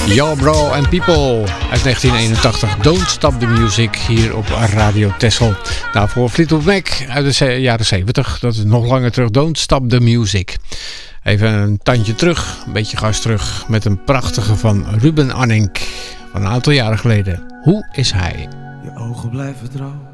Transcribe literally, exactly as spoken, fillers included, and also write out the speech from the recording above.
Yo Bro and People uit negentien eenentachtig. Don't Stop the Music hier op Radio Texel. Nou, voor Fleetwood Mac uit de jaren zeventig. Dat is nog langer terug. Don't Stop the Music. Even een tandje terug. Een beetje gas terug. Met een prachtige van Ruben Anning. Van een aantal jaren geleden. Hoe is hij? Je ogen blijven droog.